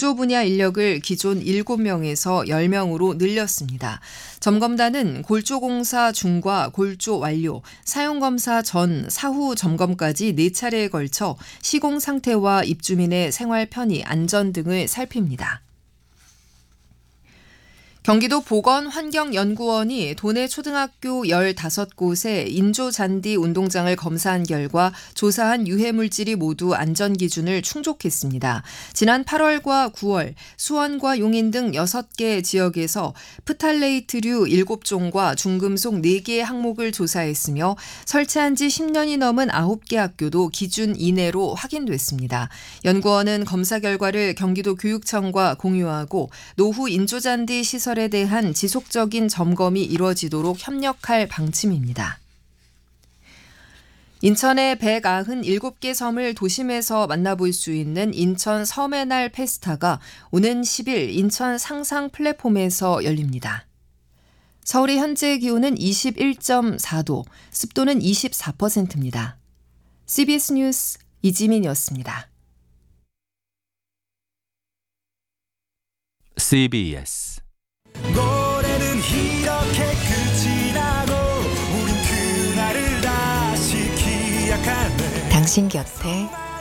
구조 분야 인력을 기존 7명에서 10명으로 늘렸습니다. 점검단은 골조공사 중과 골조 완료, 사용검사 전, 사후 점검까지 4차례에 걸쳐 시공 상태와 입주민의 생활 편의, 안전 등을 살핍니다. 경기도 보건환경연구원이 도내 초등학교 15곳의 인조잔디 운동장을 검사한 결과 조사한 유해물질이 모두 안전기준을 충족했습니다. 지난 8월과 9월 수원과 용인 등 6개 지역에서 프탈레이트류 7종과 중금속 4개의 항목을 조사했으며 설치한 지 10년이 넘은 9개 학교도 기준 이내로 확인됐습니다. 연구원은 검사 결과를 경기도 교육청과 공유하고 노후 인조잔디 시설에 대한 지속적인 점검이 이루어지도록 협력할 방침입니다. 인천의 197개 섬을 도심에서 만나볼 수 있는 인천 섬의 날 페스타가 오는 10일 인천 상상 플랫폼에서 열립니다. 서울의 현재 기온은 21.4도, 습도는 24%입니다. CBS 뉴스 이지민이었습니다. CBS 노래는 이렇게 끝이 나고 우린 그날을 다시 기약하네. 당신 곁에